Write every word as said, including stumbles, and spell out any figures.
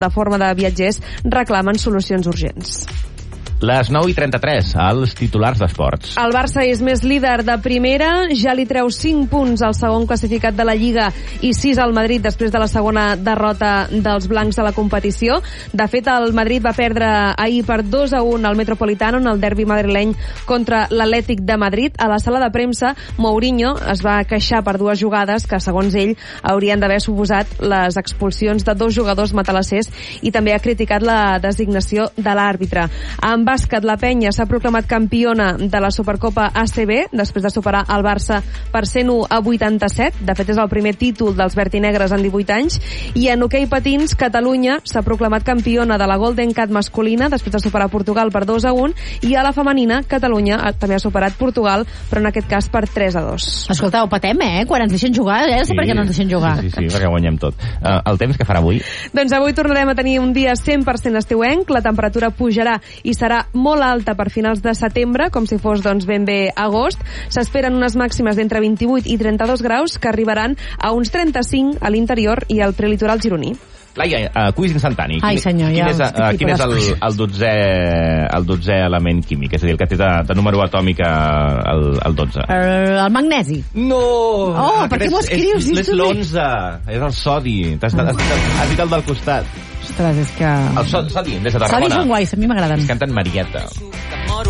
plataforma de viatgers reclamen solucions urgents. Les nou i trenta-tres, els titulars d'esports. El Barça és més líder de primera, ja li treu cinc punts al segon classificat de la Lliga i sis al Madrid després de la segona derrota dels blancs a la competició. De fet, el Madrid va perdre ahir per dos a un al Metropolitano en el derbi madrileny contra l'Atlètic de Madrid. A la sala de premsa, Mourinho es va queixar per dues jugades que, segons ell, haurien d'haver suposat les expulsions de dos jugadors matalassers i també ha criticat la designació de l'àrbitre. Amb bàsquet, la Penya s'ha proclamat campiona de la Supercopa A C B després de superar el Barça per cent u a vuitanta-set. De fet, és el primer títol dels vertinegres en divuit anys. I en hoquei patins, Catalunya s'ha proclamat campiona de la Golden Cat masculina després de superar Portugal per dos a un, i a la femenina, Catalunya també ha superat Portugal, però en aquest cas per tres a dos. Escolta, ho patem, eh? Quan ens deixen jugar, eh? No sé Sí, per què no ens deixen jugar. Sí, sí, sí, perquè guanyem tot. Uh, el temps que farà avui? Doncs avui tornarem a tenir un dia cent per cent estiuenc, la temperatura pujarà i serà molt alta per finals de setembre, com si fos doncs ben bé agost. S'esperen unes màximes d'entre vint-i-vuit i trenta-dos graus que arribaran a uns trenta-cinc a l'interior i al prelitoral gironí. Laia, uh, quiz instantani. Ai, senyor, quin ja és, uh, quin és el, el, dotzè, el dotzè element químic? És a dir, el que té de, de número atòmic el, el dotze. El, el magnesi. No! Oh, per què m'ho escrius? És, és l'onze, és el sodi. Has, has, dit el, has dit el del costat. Ostres, és que... El so, sodi, des de Tarragona. Sodis són guais, a mi m'agraden. Es canten Marieta.